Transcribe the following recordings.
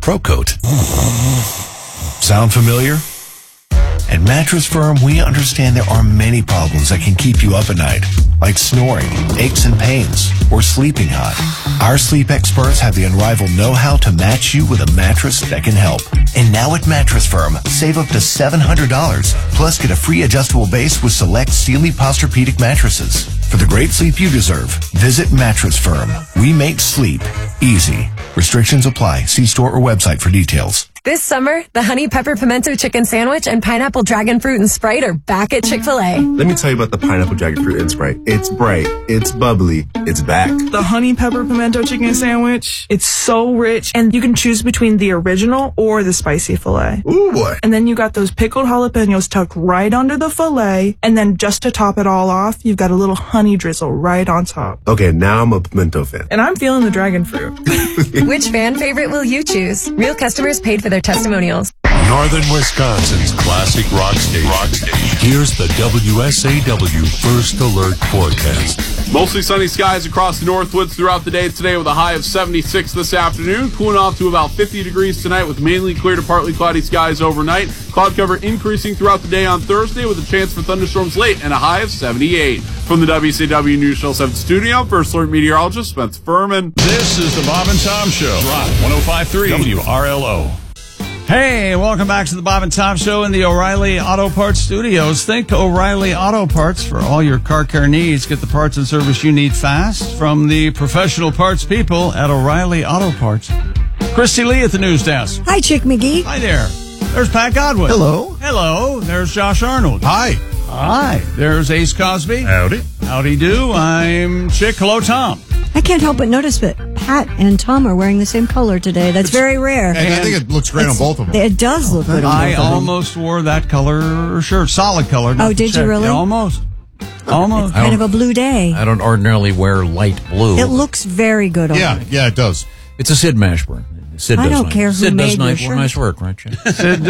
Pro Coat. Sound familiar? At Mattress Firm, we understand there are many problems that can keep you up at night, like snoring, aches and pains, or sleeping hot. Our sleep experts have the unrivaled know-how to match you with a mattress that can help. And now at Mattress Firm, save up to $700, plus get a free adjustable base with select Sealy Posturepedic mattresses. For the great sleep you deserve, visit Mattress Firm. We make sleep easy. Restrictions apply. See store or website for details. This summer, the Honey Pepper Pimento Chicken Sandwich and Pineapple Dragon Fruit and Sprite are back at Chick-fil-A. Let me tell you about the Pineapple Dragon Fruit and Sprite. It's bright, it's bubbly, it's back. The Honey Pepper Pimento Chicken Sandwich, it's so rich, and you can choose between the original or the spicy filet. Ooh, boy. And then you got those pickled jalapenos tucked right under the filet, and then just to top it all off, you've got a little honey drizzle right on top. Okay, now I'm a pimento fan. And I'm feeling the dragon fruit. Which fan favorite will you choose? Real customers paid for their testimonials. Northern Wisconsin's classic rock station. Here's the WSAW First Alert forecast. Mostly sunny skies across the Northwoods throughout the day today with a high of 76 this afternoon. Cooling off to about 50 degrees tonight with mainly clear to partly cloudy skies overnight. Cloud cover increasing throughout the day on Thursday with a chance for thunderstorms late and a high of 78. From the WCW News Show 7 studio, First Alert meteorologist Spencer Furman. This is the Bob and Tom Show. Rock 105.3 WRLO. Hey, welcome back to the Bob and Tom Show in the O'Reilly Auto Parts Studios. Think O'Reilly Auto Parts for all your car care needs. Get the parts and service you need fast from the professional parts people at O'Reilly Auto Parts. Christy Lee at the news desk. Hi, Chick McGee. Hi there. There's Pat Godwin. Hello. Hello. There's Josh Arnold. Hi. Hi. There's Ace Cosby. Howdy. Howdy do. I'm Chick. Hello, Tom. I can't help but notice that Pat and Tom are wearing the same color today. That's very rare. And I think it looks great on both of them. It does look good on I both of them. almost wore that color shirt, solid color. Oh, did you really? Yeah, almost. It's kind of a blue day. I don't ordinarily wear light blue. It looks very good on you. Yeah, it does. It's a Sid Mashburn. Sid I does don't care who Sid made does your nice shirt. work, right, Jen? Sid,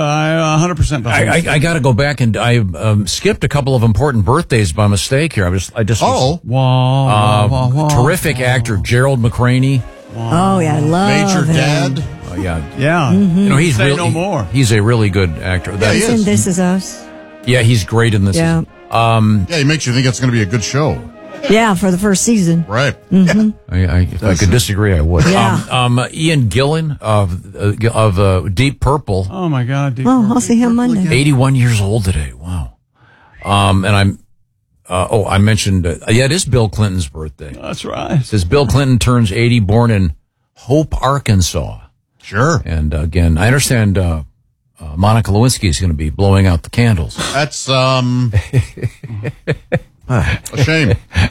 I 100% I got to go back and I skipped a couple of important birthdays by mistake here. I just terrific actor Gerald McCraney. Oh, yeah, I love Major him. Dad. Yeah. Mm-hmm. You know, he's Say really, no more. He's a really good actor. Yeah, he He's is. in This Is Us. Yeah, he's great in this. Yeah. Yeah, he makes you think it's going to be a good show. Yeah, for the first season. Right. Mm-hmm. If I could disagree, I would. Yeah. Ian Gillan of Deep Purple. Oh, my God. Well, I'll see him Monday. 81 years old today. Wow. And I'm, I mentioned, it is Bill Clinton's birthday. That's right. It says Bill Clinton turns 80, born in Hope, Arkansas. Sure. And again, I understand, Monica Lewinsky is going to be blowing out the candles. That's, a shame.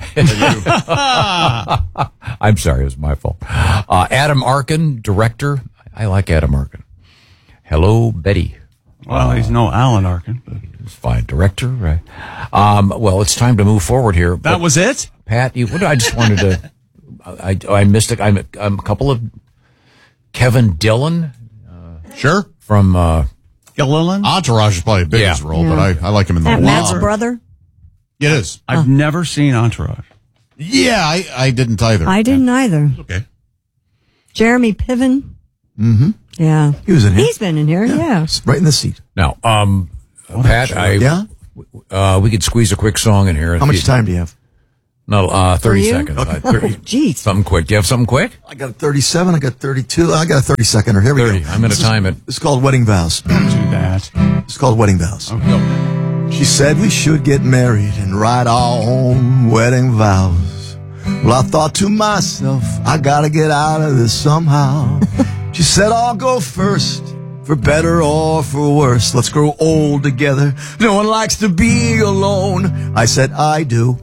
I'm sorry, it was my fault. Adam Arkin, director. I like Adam Arkin. Hello, Betty. Well, he's no Alan Arkin. But He's fine. Director, right? Well, it's time to move forward here. that was it? Pat, I just wanted to, I missed it. I'm a couple of Kevin Dillon. Sure. From, Gilliland? Entourage is probably a biggest role, but I like him in the That Matt's Law. brother? It is. I've never seen Entourage. Yeah, I didn't either. I didn't either. Okay. Jeremy Piven? Mm-hmm. Yeah. He was in here. He's been in here, yeah. Right in the seat. Now, Pat, we could squeeze a quick song in here. How much time do you have? No, 30 For you? seconds. Okay. 30, Jeez. something quick. Do you have something quick? I got a 37. I got 32. I got a 30-seconder. Here we 30. go. I'm going to time it. It's called Wedding Vows. Don't do that. It's called Wedding Vows. Okay. She said we should get married and write our own wedding vows. Well, I thought to myself, I gotta get out of this somehow. She said, I'll go first, for better or for worse. Let's grow old together. No one likes to be alone. I said, I do.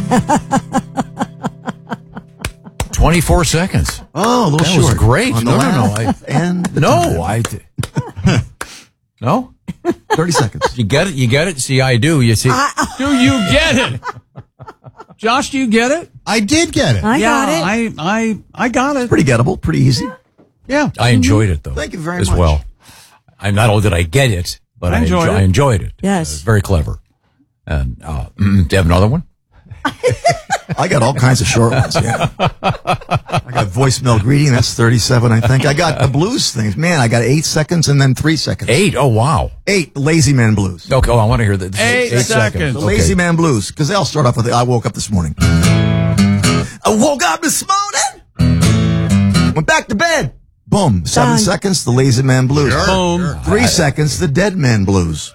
24 seconds. Oh, a little That short. was great. On the No. laugh and the time. No? 30 seconds. You get it? You get it? See, I do. You see? Do you get it? Josh, do you get it? I did get it. I got it. I got it. Pretty gettable, pretty easy. Yeah. I enjoyed it, though. Thank you very as much. well. I not only did I get it, but I enjoyed it. I enjoyed it. Yes. It was very clever. And do you have another one? I got all kinds of short ones, yeah. I got voicemail greeting, that's 37, I think. I got the blues things. Man, I got 8 seconds and then 3 seconds. 8? Oh, wow. 8, Lazy Man Blues. Okay, I want to hear that. 8 seconds. The Lazy Man Blues, because they all start off with, I woke up this morning. I woke up this morning, went back to bed. Boom. 7 seconds, the Lazy Man Blues. Boom. 3 seconds, the Dead Man Blues.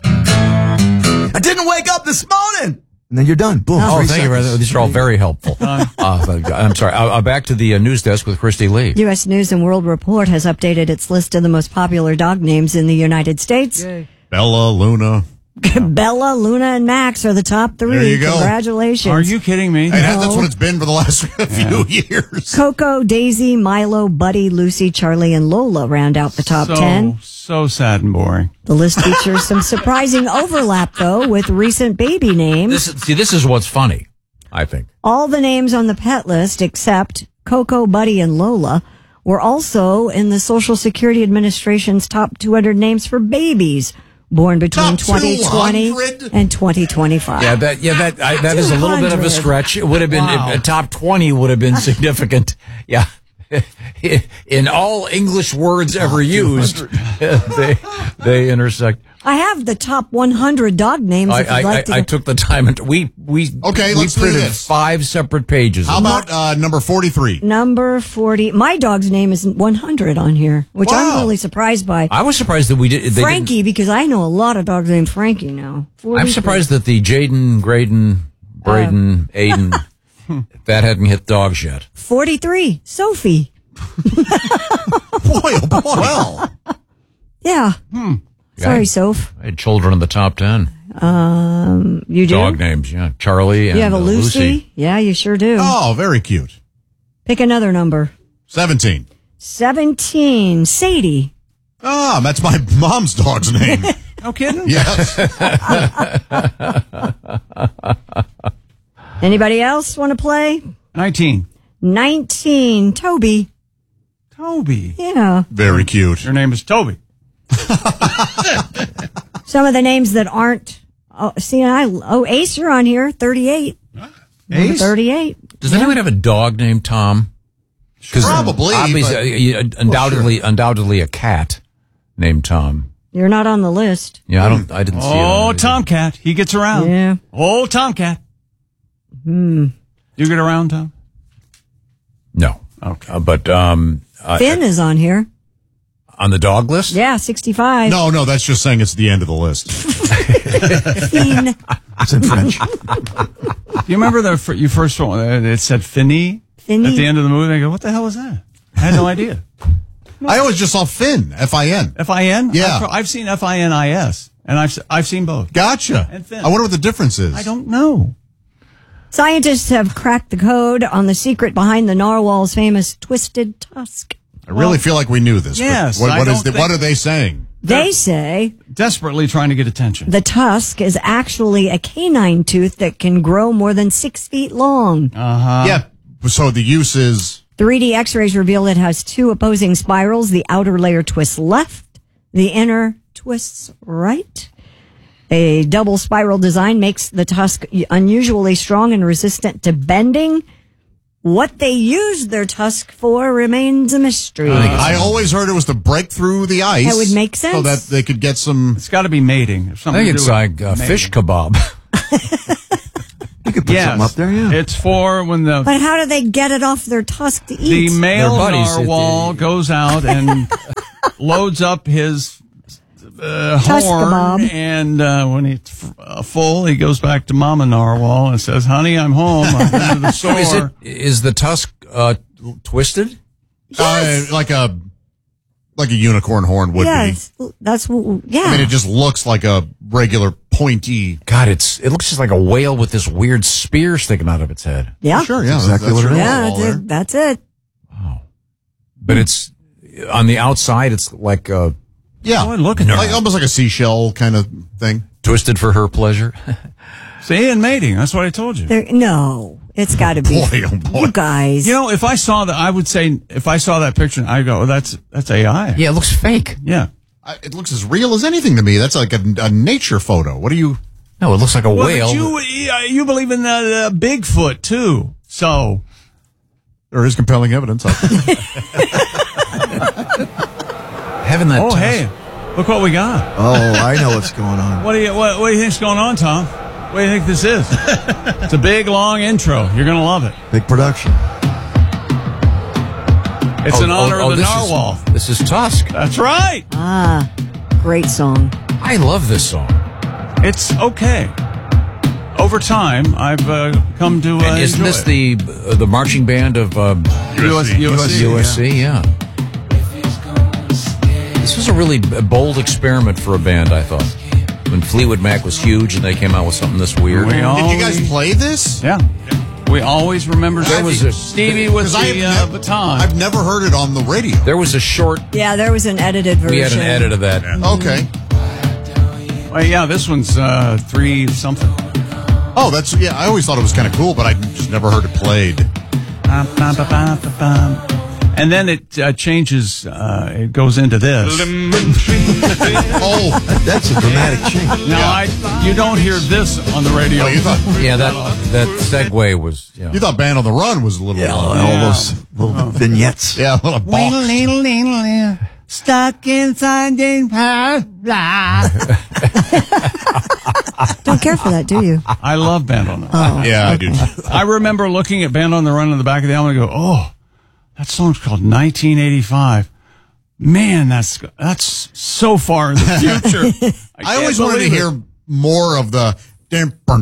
I didn't wake up this morning. And then you're done. Boom. Oh, 3 thank you. seconds. These are all very helpful. I'm sorry. Back to the news desk with Christy Lee. U.S. News and World Report has updated its list of the most popular dog names in the United States. Bella, Luna. Bella, Luna, and Max are the top 3. There you go. Congratulations. Are you kidding me? Hey, that's what it's been for the last few years. Coco, Daisy, Milo, Buddy, Lucy, Charlie, and Lola round out the top 10. So sad and boring. The list features some surprising overlap, though, with recent baby names. This is what's funny, I think. All the names on the pet list, except Coco, Buddy, and Lola, were also in the Social Security Administration's top 200 names for babies born between 2020 and 2025. Yeah, that is a little bit of a stretch. It would have been a top 20 would have been significant. Yeah. In all English words ever used, they intersect. I have the top 100 dog names. I took the time and we let's printed do this. 5 separate pages. How about number 43? Number 40. My dog's name is 100 on here, which I'm really surprised by. I was surprised that we did Frankie, because I know a lot of dogs named Frankie now. 43. I'm surprised that the Jaden, Graydon, Braden, Aiden, that hadn't hit dogs yet. 43. Sophie. Boy, oh boy. Well. Yeah. Sorry, Soph. I had children in the top 10. You do? Dog names, yeah. Charlie and you have a Lucy. Yeah, you sure do. Oh, very cute. Pick another number. 17. 17. Sadie. Ah, that's my mom's dog's name. No kidding? Yes. Anybody else want to play? 19. 19. Toby. Toby. Yeah. Very cute. Your name is Toby. Some of the names that aren't. Ace, you're on here. 38. Ace? 38. Does anyone have a dog named Tom? Probably. Undoubtedly a cat named Tom. You're not on the list. Yeah, I didn't see it. Oh, Tomcat. He gets around. Yeah. Oh, Tomcat. You get around, Tom? No. Okay. But Finn is on here. On the dog list? Yeah, 65. No, that's just saying it's the end of the list. Finn. It's in French. Do you remember you first one? It said Finny at the end of the movie. I go, what the hell is that? I had no idea. I always just saw Finn, F-I-N. F-I-N? Yeah. I've seen F-I-N-I-S, and I've seen both. Gotcha. And Finn. I wonder what the difference is. I don't know. Scientists have cracked the code on the secret behind the narwhal's famous twisted tusk. I really feel like we knew this. Yes. What are they saying? They say desperately trying to get attention. The tusk is actually a canine tooth that can grow more than 6 feet long. Yeah. So the use is 3D X-rays reveal it has 2 opposing spirals. The outer layer twists left, the inner twists right. A double spiral design makes the tusk unusually strong and resistant to bending. What they used their tusk for remains a mystery. I always heard it was to break through the ice. That would make sense. So that they could get some... It's got to be mating. I think it's like fish kebab. You could put something up there, yeah. It's for when the... But how do they get it off their tusk to eat? The male narwhal goes out and loads up his horn, and when he's full, he goes back to Mama Narwhal and says, "Honey, I'm home. I've been to the store." Is the tusk twisted? Yes. Like a unicorn horn would be. That's I mean, it just looks like a regular pointy. God, it looks just like a whale with this weird spear sticking out of its head. Yeah, sure, yeah, exactly what it is. Yeah, that's it. Wow, but it's on the outside. It's like look at like almost like a seashell kind of thing. Twisted for her pleasure. See, and mating. That's what I told you. No, it's got to be. Boy, oh boy. You guys. You know, if I saw that, I would say, if I saw that picture, I'd go, that's AI. Yeah, it looks fake. Yeah. It looks as real as anything to me. That's like a nature photo. What are you... No, it looks like a whale. But you believe in the Bigfoot, too. So. There is compelling evidence. Having that. Oh, hey. Look what we got. Oh, I know what's going on. What do you think's going on, Tom? What do you think this is? It's a big, long intro. You're going to love it. Big production. It's in honor of the narwhal. This is Tusk. That's right. Ah, great song. I love this song. It's okay. Over time, I've come to and isn't enjoy this it. the marching band of USC? Yeah. This was a really bold experiment for a band, I thought. When Fleetwood Mac was huge and they came out with something this weird. Did you guys play this? Yeah. We always remember Stevie with the baton. I've never heard it on the radio. There was a short. Yeah, there was an edited version. We had an edit of that. Yeah. Okay. Well, yeah, this one's 3 something. Oh, I always thought it was kind of cool, but I just never heard it played. And then it changes, it goes into this. Oh, that's a dramatic change. Now, you don't hear this on the radio. Oh, you thought, that segue was. You thought Band on the Run was a little. All those little vignettes. Yeah, a little box. Stuck inside the Don't care for that, do you? I love Band on the Run. Oh. Yeah, I do. I remember looking at Band on the Run in the back of the album and go, oh, that song's called 1985. Man, that's so far in the future. I always wanted to hear more of the. I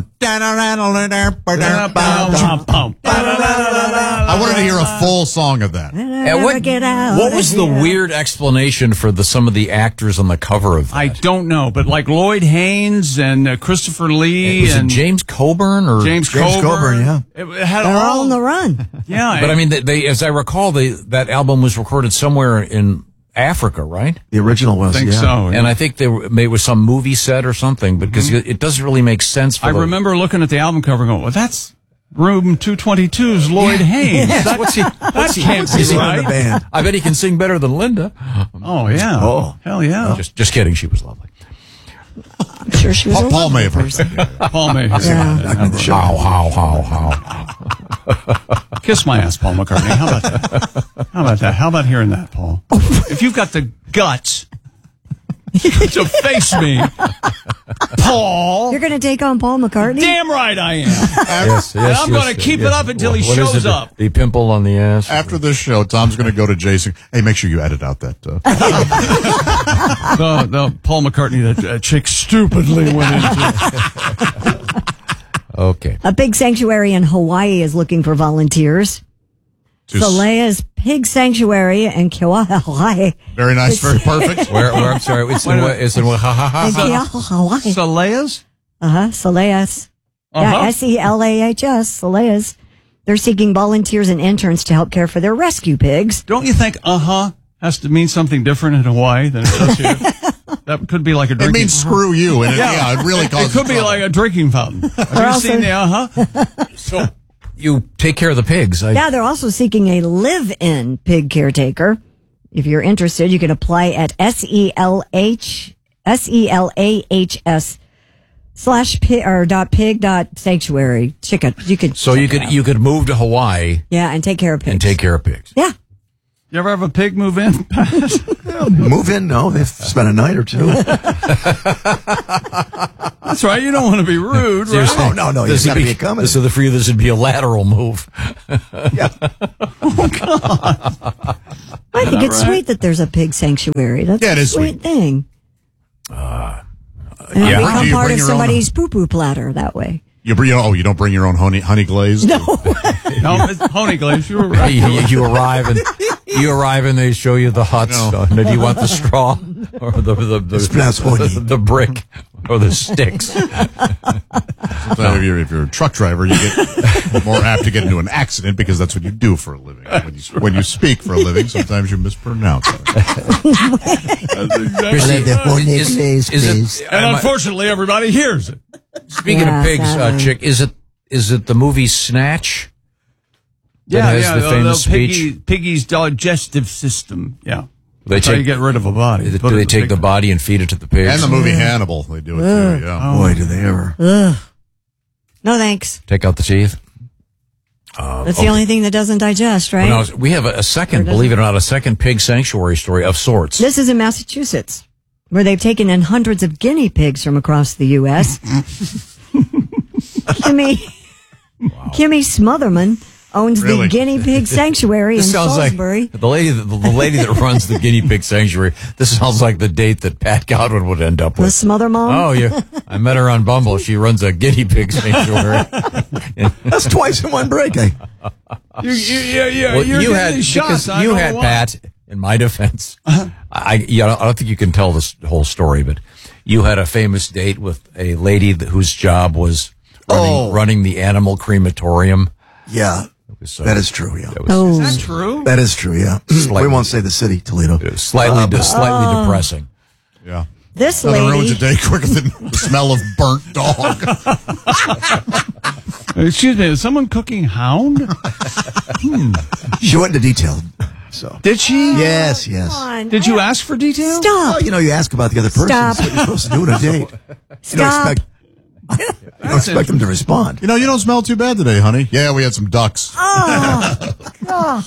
wanted to hear a full song of that. What was the weird explanation for some of the actors on the cover of that? I don't know, but like Lloyd Haynes and Christopher Lee was and it James Coburn or James Coburn, yeah. It had They're all on the run. Yeah, but I mean, they as I recall, that album was recorded somewhere in Africa, right? The original was, I think so. And I think it was some movie set or something, because it doesn't really make sense. I remember looking at the album cover and going, well, that's Room 222's Lloyd Haynes. That can't be right. The band. I bet he can sing better than Linda. Oh, yeah. Oh. Hell yeah. Just kidding. She was lovely. I'm sure she was Paul may have heard Paul may have Yeah. How. Kiss my ass, Paul McCartney. How about that? How about hearing that, Paul? If you've got the guts to face me, Paul. You're going to take on Paul McCartney? Damn right I am. Yes, And I'm going to keep it up until he What is shows it? up. The pimple on the ass. After this show, Tom's going to go to Jason. Hey, make sure you edit out that. The Paul McCartney that chick stupidly went into. Okay. A pig sanctuary in Hawaii is looking for volunteers. Salea's Pig Sanctuary in Kiawah, Hawaii. Very nice, very perfect. Where I'm sorry, it's in Hawaii. Salea's? Salea's. Yeah, Selahs, Salea's. They're seeking volunteers and interns to help care for their rescue pigs. Don't you think has to mean something different in Hawaii than it does here? That could be like a drinking. It means screw you, and it really causes It could be trouble. like a drinking fountain. Have you seen the So you take care of the pigs. Yeah, they're also seeking a live-in pig caretaker. If you're interested, you can apply at selahs/pig.sanctuary. You could move to Hawaii. Yeah, and take care of pigs. Yeah. You ever have a pig move in? Move in? No, they've spent a night or two. That's right. You don't want to be rude, right? Oh, no. You got to be accommodating. So for you, this would be a lateral move. Yeah. Oh, God. I think it's sweet that there's a pig sanctuary. That's Yeah, it a is sweet sweet. thing. And Do become you part bring of your own- somebody's poo-poo platter that way. You don't bring your own honey glaze? No. No, it's honey glaze. You were right. You arrive and they show you the huts. No. Do you want the straw or the brick or the sticks? Sometimes if you're a truck driver, you get more apt to get into an accident because that's what you do for a living. When you speak for a living, sometimes you mispronounce it. And unfortunately, everybody hears it. Speaking of pigs, Chick, is it the movie Snatch? That has the famous speech? Piggy's digestive system. Yeah. That's how you get rid of a body. Do they take the body and feed it to the pigs? And the movie Hannibal, they do it too. Yeah. Boy, do they ever. No thanks. Take out the teeth? That's the only thing that doesn't digest, right? Well, now, we have a second, believe it or not, a second pig sanctuary story of sorts. This is in Massachusetts, where they've taken in hundreds of guinea pigs from across the U.S. Kimmy Smotherman owns the guinea pig sanctuary in Salisbury. Like the lady that runs the guinea pig sanctuary. This sounds like the date that Pat Godwin would end up with. The Smother Mom? Oh, yeah. I met her on Bumble. She runs a guinea pig sanctuary. That's twice in one break. You had Pat. In my defense, I don't think you can tell this whole story, but you had a famous date with a lady whose job was running the animal crematorium. Yeah. That is true, yeah. Is that true? That is true, yeah. We won't say the city, Toledo. Slightly depressing. Yeah. This Nothing lady ruins a day quicker than the smell of burnt dog. Excuse me, is someone cooking hound? She went into detail. So did she? Yes. Did you ask for details? Stop. Well, you ask about the other person. Stop. That's what you're supposed to do on a date. Stop. You don't expect them to respond. You don't smell too bad today, honey. Yeah, we had some ducks. Oh, God.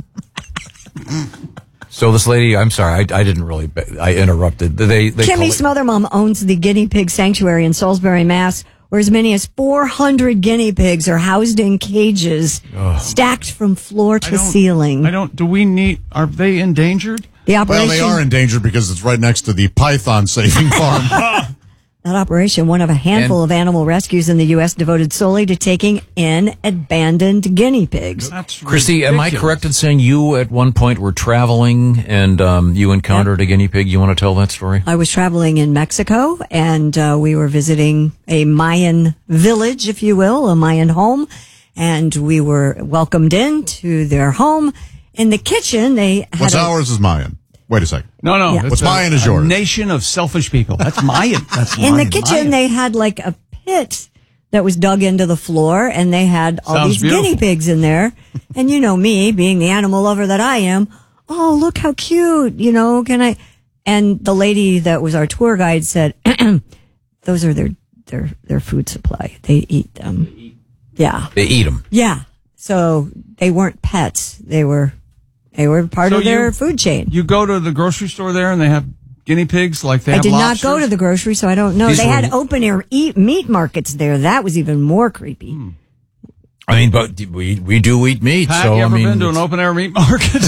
So this lady, I'm sorry, I didn't really, I interrupted. Kimmy Smothermom owns the guinea pig sanctuary in Salisbury, Mass., where as many as 400 guinea pigs are housed in cages, stacked from floor to ceiling. Are they endangered? The operation, well, they are endangered because it's right next to the python saving farm. That operation, one of a handful of animal rescues in the U.S. devoted solely to taking in abandoned guinea pigs. Christy, am I correct in saying you at one point were traveling and you encountered a guinea pig? You want to tell that story? I was traveling in Mexico, and we were visiting a Mayan village, if you will, a Mayan home, and we were welcomed into their home. In the kitchen, they had What's ours is Mayan. Wait a second. No. Yeah. What's Mayan is yours. A nation of selfish people. That's Mayan. In the kitchen, they had like a pit that was dug into the floor, and they had all these guinea pigs in there. And you know me, being the animal lover that I am, oh, look how cute, can I? And the lady that was our tour guide said, those are their food supply. They eat them. Yeah. They eat them. Yeah. So they weren't pets. They were part of their food chain. You go to the grocery store there and they have guinea pigs like they have lobsters? I did not go to the grocery, so I don't know. They had open air meat markets there. That was even more creepy. I mean, but we do eat meat. Pat, so you ever I mean, been to an open air meat market?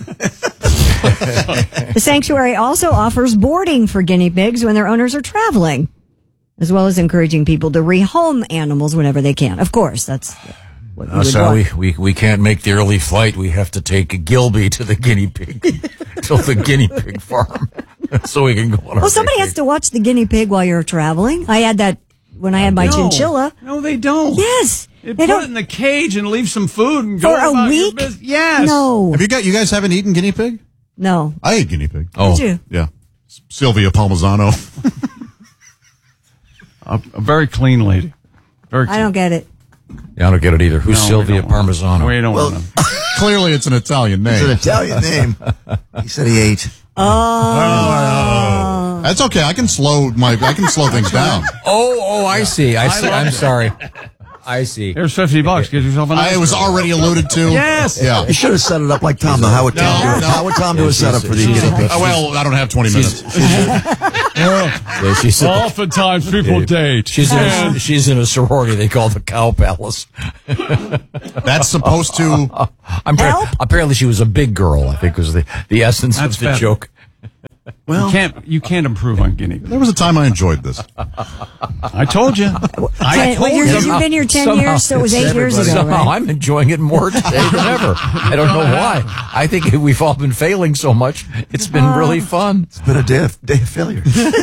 The sanctuary also offers boarding for guinea pigs when their owners are traveling, as well as encouraging people to rehome animals whenever they can. Of course, that's what you would want. We can't make the early flight. We have to take Gilby to the guinea pig, to the guinea pig farm, so we can go on. Well, somebody has to watch the guinea pig while you're traveling. I had that when I had my chinchilla. No, they don't. Yes. They put it in the cage and leave some food and go for a about week. Your business. Yes. No. You guys haven't eaten guinea pig? No. I ate guinea pig. Oh. Did you? Yeah. Sylvia Palmisano. A very clean lady. Very clean. I don't get it. Yeah, I don't get it either. Who's Sylvia Parmesan? We don't want to. Clearly, it's an Italian name. It's an Italian name. He said he ate. Oh. That's okay. I can slow things down. Oh, I see. I'm sorry. I see. Here's $50. Get yourself an. It was already alluded to. Yes. Yeah. You should have set it up like Tom. How would Tom do it? How would Tom do a setup for these guinea pigs? Well, I don't have 20 minutes. Oftentimes people date. She's in a sorority they call the Cow Palace. That's supposed to. Apparently, she was a big girl. I think was the essence of the joke. Well, you can't improve on guinea pigs. There was a time I enjoyed this. I told you. You've been here 10 years, so it was 8 years ago. Somehow right? I'm enjoying it more today than ever. I don't know why. I think we've all been failing so much. It's been really fun. It's been a day of failure.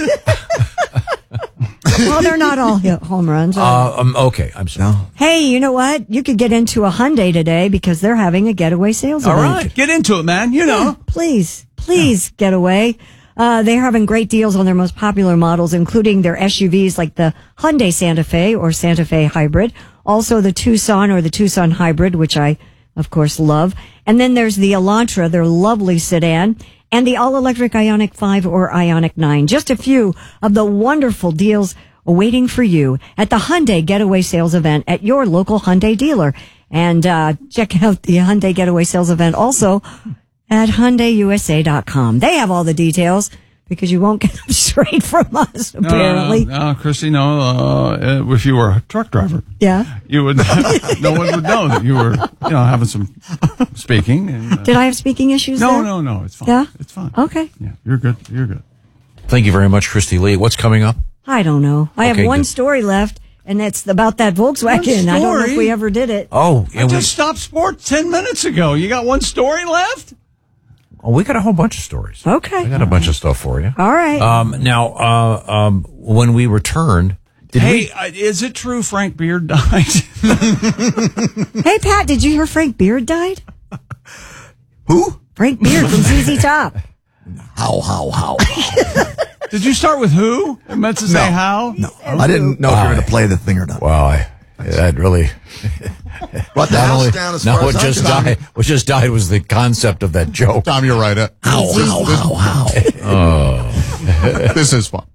Well, they're not all home runs. Okay, I'm sorry. No. Hey, you know what? You could get into a Hyundai today because they're having a getaway sales event. All right, get into it, man. Yeah, please get away. They're having great deals on their most popular models, including their SUVs like the Hyundai Santa Fe or Santa Fe Hybrid. Also the Tucson or the Tucson Hybrid, which I of course, love. And then there's the Elantra, their lovely sedan, and the all-electric Ioniq 5 or Ioniq 9. Just a few of the wonderful deals awaiting for you at the Hyundai Getaway Sales Event at your local Hyundai dealer. And check out the Hyundai Getaway Sales Event also at HyundaiUSA.com. They have all the details because you won't get them straight from us, apparently. No, Christy, no. If you were a truck driver, you would. No one would know that you were, having some speaking. And, did I have speaking issues? No, there? no. It's fine. Yeah, it's fine. Okay. Yeah, you're good. You're good. Thank you very much, Christy Lee. What's coming up? I don't know. I have one story left, and it's about that Volkswagen. I don't know if we ever did it. Oh, I just stopped sports 10 minutes ago. You got one story left? Oh, we got a whole bunch of stories. Okay. I got a bunch of stuff for you. All right. Now, when we returned, is it true Frank Beard died? Hey, Pat, did you hear Frank Beard died? Who? Frank Beard from ZZ Top. How? Did you start with who? It meant to say how? No. I didn't know if you were going to play the thing or not. Wow, that really... Brought the house down as far as what just died was the concept of that joke. Tom, you're right. How? Oh. This is fun.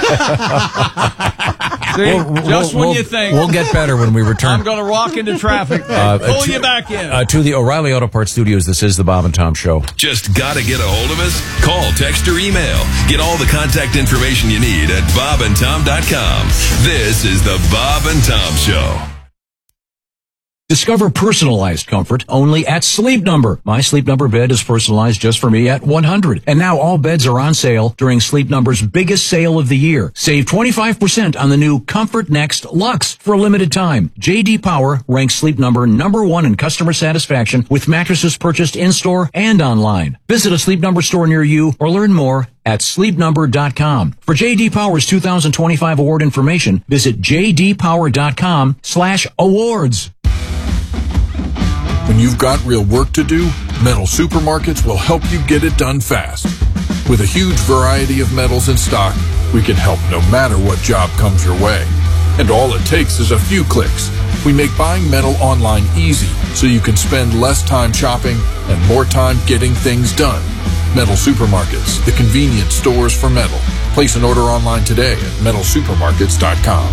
See, when you think. We'll get better when we return. I'm going to walk into traffic. Pull you back in. To the O'Reilly Auto Parts Studios, this is the Bob and Tom Show. Just got to get a hold of us? Call, text, or email. Get all the contact information you need at bobandtom.com. This is the Bob and Tom Show. Discover personalized comfort only at Sleep Number. My Sleep Number bed is personalized just for me at $100. And now all beds are on sale during Sleep Number's biggest sale of the year. Save 25% on the new Comfort Next Luxe for a limited time. J.D. Power ranks Sleep Number #1 in customer satisfaction with mattresses purchased in-store and online. Visit a Sleep Number store near you or learn more at sleepnumber.com. For J.D. Power's 2025 award information, visit jdpower.com/awards. When you've got real work to do, Metal Supermarkets will help you get it done fast. With a huge variety of metals in stock, we can help no matter what job comes your way. And all it takes is a few clicks. We make buying metal online easy so you can spend less time shopping and more time getting things done. Metal Supermarkets, the convenient stores for metal. Place an order online today at metalsupermarkets.com.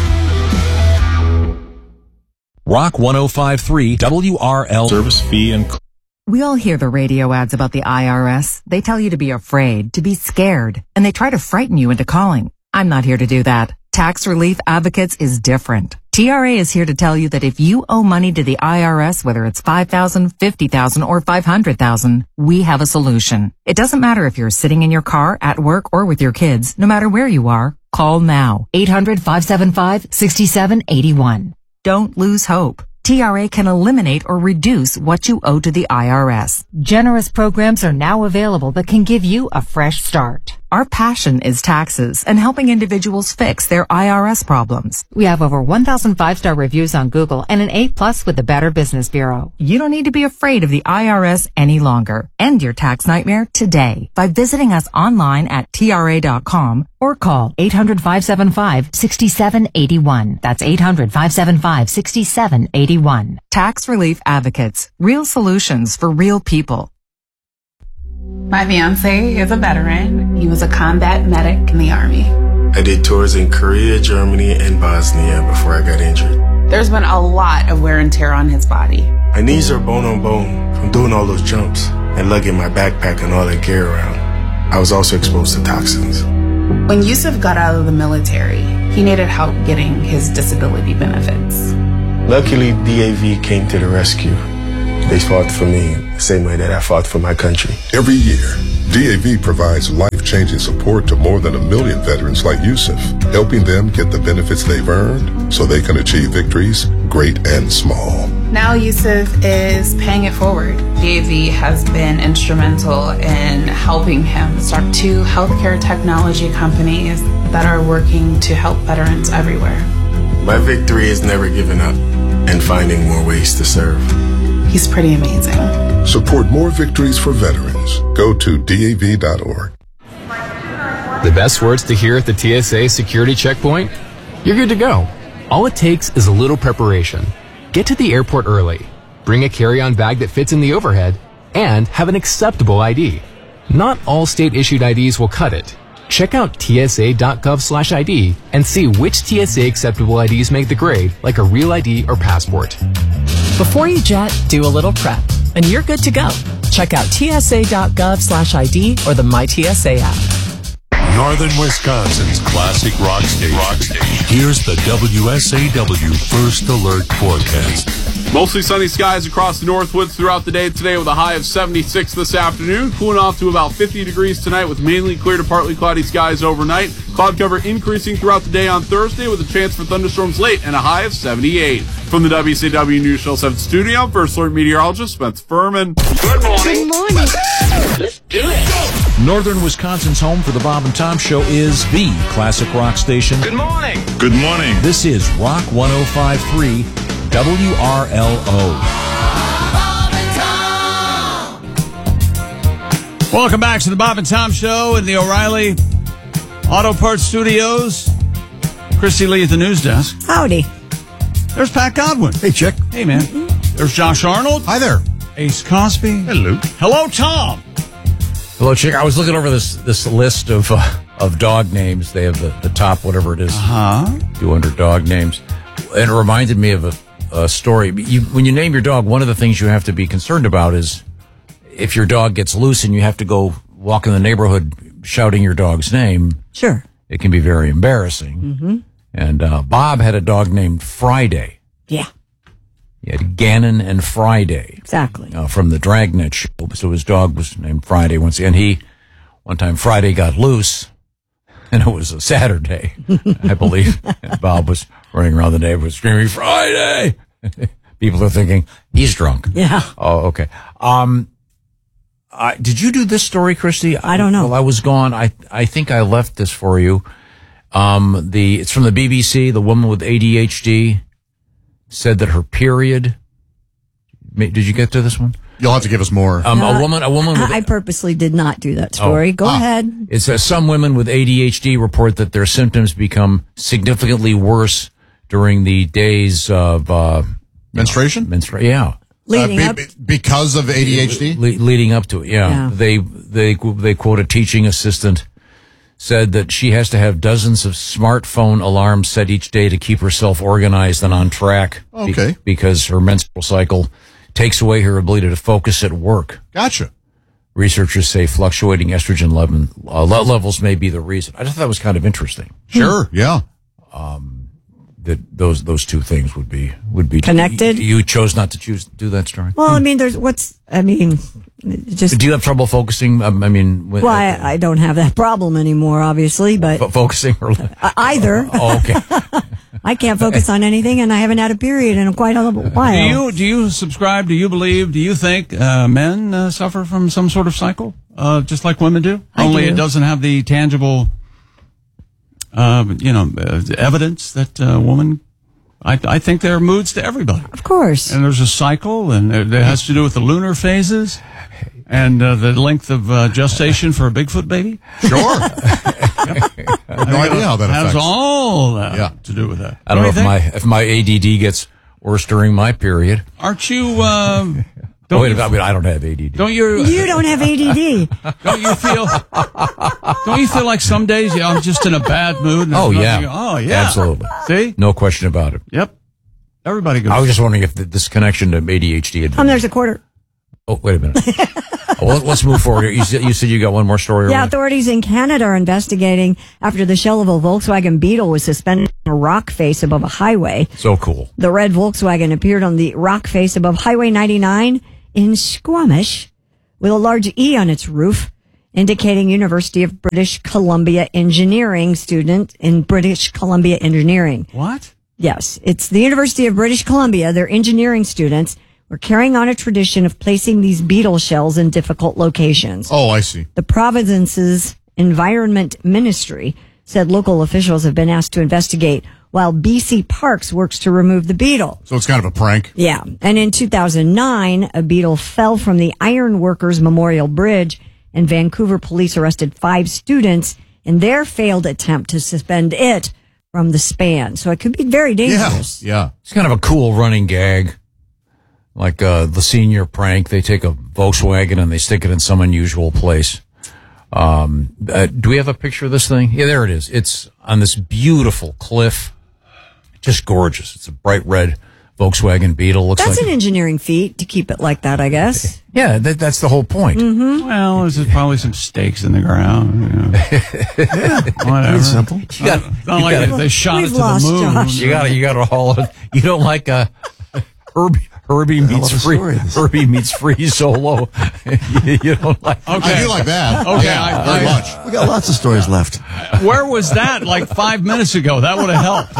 Rock 105.3 WRL. Service fee and... We all hear the radio ads about the IRS. They tell you to be afraid, to be scared, and they try to frighten you into calling. I'm not here to do that. Tax Relief Advocates is different. TRA is here to tell you that if you owe money to the IRS, whether it's $5,000, $50,000, or $500,000, we have a solution. It doesn't matter if you're sitting in your car, at work, or with your kids. No matter where you are, call now. 800-575-6781. Don't lose hope. TRA can eliminate or reduce what you owe to the IRS. Generous programs are now available that can give you a fresh start. Our passion is taxes and helping individuals fix their IRS problems. We have over 1,000 5-star reviews on Google and an A+ with the Better Business Bureau. You don't need to be afraid of the IRS any longer. End your tax nightmare today by visiting us online at TRA.com or call 800-575-6781. That's 800-575-6781. Tax Relief Advocates. Real solutions for real people. My fiance is a veteran. He was a combat medic in the Army. I did tours in Korea, Germany, and Bosnia before I got injured. There's been a lot of wear and tear on his body. My knees are bone on bone from doing all those jumps and lugging my backpack and all that gear around. I was also exposed to toxins. When Yusuf got out of the military, he needed help getting his disability benefits. Luckily, DAV came to the rescue. They fought for me the same way that I fought for my country. Every year, DAV provides life-changing support to more than 1 million veterans like Yusuf, helping them get the benefits they've earned so they can achieve victories, great and small. Now Yusuf is paying it forward. DAV has been instrumental in helping him start 2 healthcare technology companies that are working to help veterans everywhere. My victory is never giving up and finding more ways to serve. He's pretty amazing. Support more victories for veterans. Go to DAV.org. The best words to hear at the TSA security checkpoint? You're good to go. All it takes is a little preparation. Get to the airport early. bring a carry-on bag that fits in the overhead, and have an acceptable ID. Not all state-issued IDs will cut it. Check out tsa.gov/ID and see which TSA acceptable IDs make the grade, like a real ID or passport. Before you jet, do a little prep, and you're good to go. Check out tsa.gov/ID or the MyTSA app. Northern Wisconsin's classic rock station. Here's the WSAW First Alert forecast. Mostly sunny skies across the Northwoods throughout the day today with a high of 76 this afternoon. Cooling off to about 50 degrees tonight with mainly clear to partly cloudy skies overnight. Cloud cover increasing throughout the day on Thursday with a chance for thunderstorms late and a high of 78. From the WCW News Show 7 studio, First Alert meteorologist Spencer Furman. Good morning. Good morning. Let's do it. Northern Wisconsin's home for the Bob and Tom Show is the classic rock station. Good morning. Good morning. This is Rock 105.3 WRLO. Welcome back to the Bob and Tom Show in the O'Reilly Auto Parts Studios. Christy Lee at the news desk. Howdy. There's Pat Godwin. Hey, Chick. Hey, man. There's Josh Arnold. Hi there. Ace Cosby. Hello. Hello, Tom. Hello, Chick. I was looking over this list of dog names. They have the top, whatever it is, 200 dog names. And it reminded me of a story. When you name your dog, one of the things you have to be concerned about is if your dog gets loose and you have to go walk in the neighborhood shouting your dog's name. Sure. It can be very embarrassing. Mm-hmm. And Bob had a dog named Friday. Yeah. He had Gannon and Friday. Exactly. From the Dragnet show. So his dog was named Friday once. And one time Friday got loose, and it was a Saturday, I believe. And Bob was running around the neighborhood screaming, Friday! People are thinking, he's drunk. Yeah. Oh, okay. Did you do this story, Christy? I don't know. While I was gone, I think I left this for you. It's from the BBC. The woman with ADHD said that her period. Did you get to this one? You'll have to give us more. A woman. With, I purposely did not do that story. Go ahead. It says some women with ADHD report that their symptoms become significantly worse during the days of menstruation. Yeah. Leading up because of ADHD. Leading up to it. Yeah. They quote a teaching assistant said that she has to have dozens of smartphone alarms set each day to keep herself organized and on track. Okay. Because her menstrual cycle takes away her ability to focus at work. Gotcha. Researchers say fluctuating estrogen levels may be the reason. I just thought that was kind of interesting. Sure. Yeah. That those two things would be connected. You chose not to do that story. Well, I mean, just. Do you have trouble focusing? I don't have that problem anymore, obviously, but focusing or either. Oh, okay. I can't focus on anything, and I haven't had a period in quite a while. Do you subscribe? Do you believe? Do you think men suffer from some sort of cycle, just like women do? Only it doesn't have the tangible, evidence that woman. I think there are moods to everybody. Of course. And there's a cycle, and it has to do with the lunar phases and the length of gestation for a Bigfoot baby. Sure. I have no idea how that affects. Has all that to do with that. I don't know if my ADD gets worse during my period. Aren't you? I don't have ADD. Don't you? You don't have ADD. Don't you feel? Don't you feel like some days I'm just in a bad mood? And Oh yeah, absolutely. See, no question about it. Yep. Everybody goes. I was just wondering if this connection to ADHD had. There's a quarter. Oh, wait a minute. Well, let's move forward here. You said you got one more story. Yeah, authorities in Canada are investigating after the shell of a Volkswagen Beetle was suspended on a rock face above a highway. So cool. The red Volkswagen appeared on the rock face above Highway 99 in Squamish with a large E on its roof, indicating University of British Columbia engineering student in British Columbia engineering. What? Yes, it's the University of British Columbia. Their engineering students were carrying on a tradition of placing these beetle shells in difficult locations. Oh, I see. The province's Environment Ministry said local officials have been asked to investigate while BC Parks works to remove the beetle. So it's kind of a prank. Yeah. And in 2009, a beetle fell from the Ironworkers Memorial Bridge, and Vancouver police arrested 5 students in their failed attempt to suspend it from the span. So it could be very dangerous. Yeah. It's kind of a cool running gag. like the senior prank. They take a Volkswagen and they stick it in some unusual place. Do we have a picture of this thing? Yeah, there it is. It's on this beautiful cliff. Just gorgeous. It's a bright red Volkswagen Beetle. Looks That's like an engineering feat to keep it like that, I guess. Yeah, that's the whole point. Mm-hmm. Well, there's probably some stakes in the ground. You know. Whatever. It's simple. It's not like they shot it to the moon. Josh. You got to haul it. You don't like Herbie meets Free Solo. You don't like. Okay. I do like that. Okay, Yeah, very much. We got lots of stories left. Where was that? Like 5 minutes ago. That would have helped,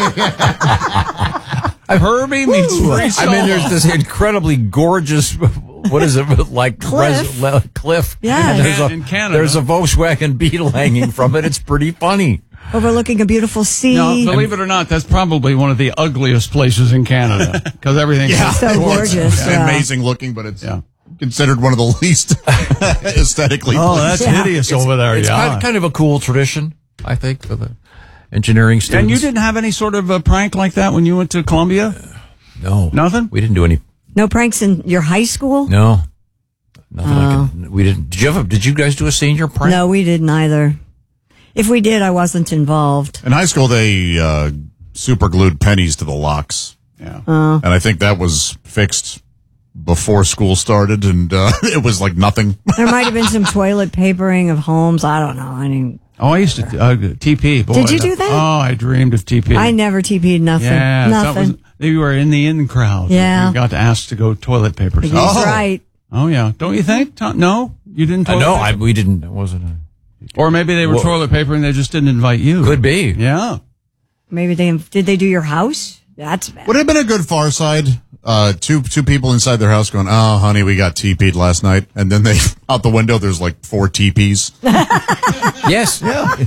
I think. Herbie meets Free Solo. I mean, there's this incredibly gorgeous. What is it like? Cliff. Yeah, And in Canada. There's a Volkswagen Beetle hanging from it. It's pretty funny. Overlooking a beautiful sea. No, believe it or not, that's probably one of the ugliest places in Canada because everything's so gorgeous. Yeah. Amazing looking, but it's considered one of the least aesthetically. Oh, that's hideous over there. It's Yeah. kind of a cool tradition, I think, for the engineering students. And you didn't have any sort of a prank like that when you went to Columbia? No. Nothing? We didn't do any. No pranks in your high school? No. Nothing. We didn't. Did you guys do a senior prank? No, we didn't either. If we did, I wasn't involved. In high school, they super glued pennies to the locks. Yeah. And I think that was fixed before school started, and it was like nothing. There might have been some toilet papering of homes. I don't know. I used to TP. Boy, Did you do that? Oh, I dreamed of TP. I never TP'd nothing. Yeah, nothing. You were in the in crowd. Yeah. You got to ask to go toilet paper. He's right. Oh, yeah. Don't you think? No? You didn't toilet No, paper? we didn't. It wasn't a... Or maybe they were toilet paper and they just didn't invite you. Could be. Yeah. Maybe did they do your house? That's bad. Would it have been a good Far Side? Two people inside their house going, "Oh, honey, we got TP'd last night," and then they out the window. There's like 4 TPs. Yes. Yeah.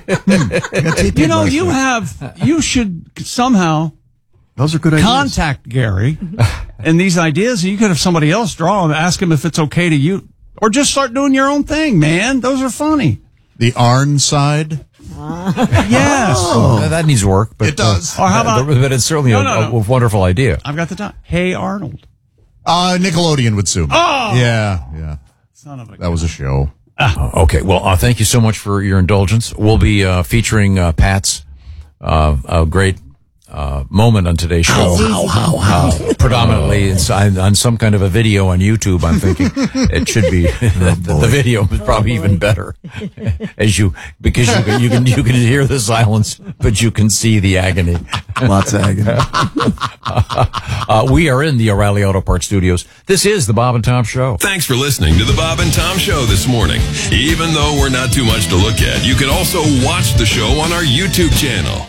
You should somehow Those are good ideas. contact Gary and these ideas. You could have somebody else draw them, ask him if it's okay to you, or just start doing your own thing, man. Those are funny. The Arn side. Yes. That needs work, but It does. Or how about? but it's certainly a wonderful idea. I've got the time. Hey, Arnold. Nickelodeon would sue me. Oh! Yeah. Son of a. That was a show. Okay. Well, thank you so much for your indulgence. We'll be featuring Pat's a great moment on today's show. Predominantly on some kind of a video on YouTube. I'm thinking it should be the video is probably even better because you can hear the silence, but you can see the agony. Lots of agony. We are in the O'Reilly Auto Parts Studios. This is the Bob and Tom Show. Thanks for listening to the Bob and Tom Show this morning. Even though we're not too much to look at, you can also watch the show on our YouTube channel.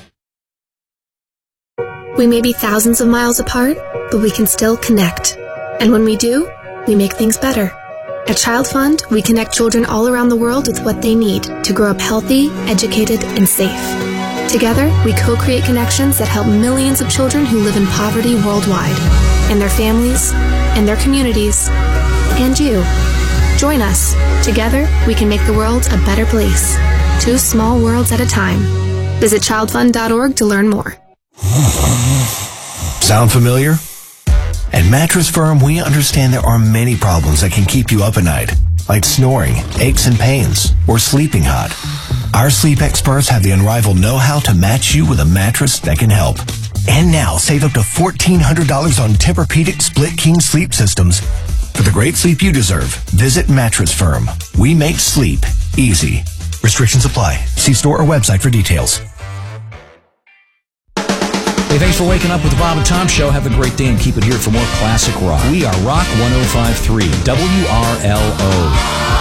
We may be thousands of miles apart, but we can still connect. And when we do, we make things better. At Child Fund, we connect children all around the world with what they need to grow up healthy, educated, and safe. Together, we co-create connections that help millions of children who live in poverty worldwide, and their families, and their communities, and you. Join us. Together, we can make the world a better place. 2 small worlds at a time. Visit childfund.org to learn more. Sound familiar? At Mattress Firm, we understand there are many problems that can keep you up at night, like snoring, aches and pains, or sleeping hot. Our sleep experts have the unrivaled know-how to match you with a mattress that can help. And now, save up to $1,400 on Tempur-Pedic Split King sleep systems. For the great sleep you deserve, visit Mattress Firm. We make sleep easy. Restrictions apply. See store or website for details. Hey, thanks for waking up with the Bob and Tom Show. Have a great day and keep it here for more classic rock. We are Rock 105.3 WRLO.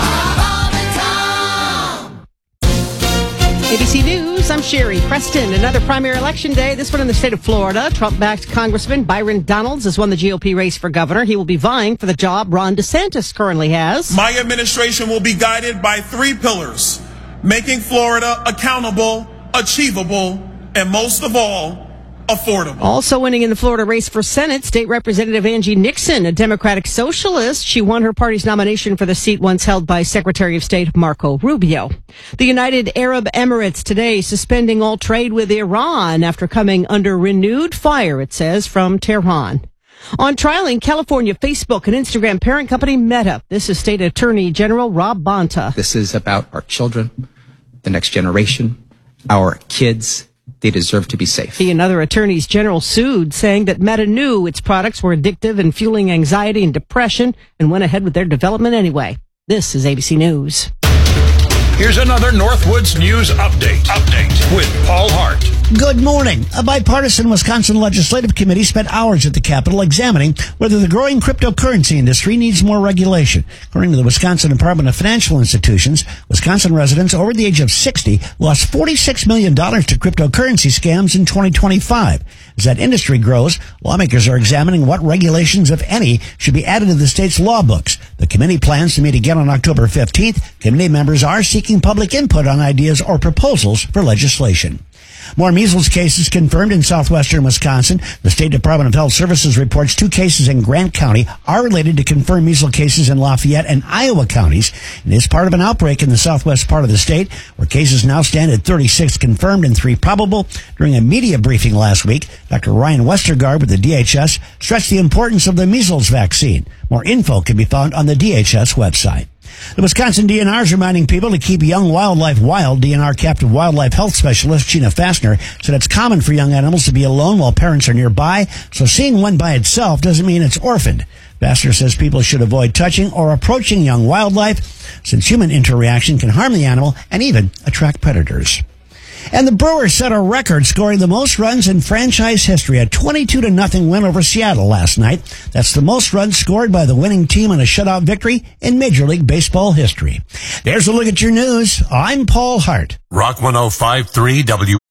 ABC News, I'm Sherry Preston. Another primary election day, this one in the state of Florida. Trump-backed Congressman Byron Donalds has won the GOP race for governor. He will be vying for the job Ron DeSantis currently has. My administration will be guided by 3 pillars: making Florida accountable, achievable, and most of all, affordable. Also winning in the Florida race for Senate, State Representative Angie Nixon, a Democratic socialist. She won her party's nomination for the seat once held by Secretary of State Marco Rubio. The United Arab Emirates today suspending all trade with Iran after coming under renewed fire, it says, from Tehran. On trial in California, Facebook and Instagram parent company Meta. This is State Attorney General Rob Bonta. This is about our children, the next generation, our kids. They deserve to be safe. He and other attorneys general sued, saying that Meta knew its products were addictive and fueling anxiety and depression and went ahead with their development anyway. This is ABC News. Here's another Northwoods News Update with Paul Hart. Good morning. A bipartisan Wisconsin Legislative Committee spent hours at the Capitol examining whether the growing cryptocurrency industry needs more regulation. According to the Wisconsin Department of Financial Institutions, Wisconsin residents over the age of 60 lost $46 million to cryptocurrency scams in 2025. As that industry grows, lawmakers are examining what regulations, if any, should be added to the state's law books. The committee plans to meet again on October 15th. Committee members are seeking public input on ideas or proposals for legislation. More measles cases confirmed in southwestern Wisconsin. The State Department of Health Services reports 2 cases in Grant County are related to confirmed measles cases in Lafayette and Iowa counties. And is part of an outbreak in the southwest part of the state, where cases now stand at 36 confirmed and 3 probable. During a media briefing last week, Dr. Ryan Westergaard with the DHS stressed the importance of the measles vaccine. More info can be found on the DHS website. The Wisconsin DNR is reminding people to keep young wildlife wild. DNR captive wildlife health specialist Gina Fassner said it's common for young animals to be alone while parents are nearby, so seeing one by itself doesn't mean it's orphaned. Fassner says people should avoid touching or approaching young wildlife, since human interaction can harm the animal and even attract predators. And the Brewers set a record, scoring the most runs in franchise history, a 22-0 win over Seattle last night. That's the most runs scored by the winning team in a shutout victory in Major League Baseball history. There's a look at your news. I'm Paul Hart. Rock 105.3 W.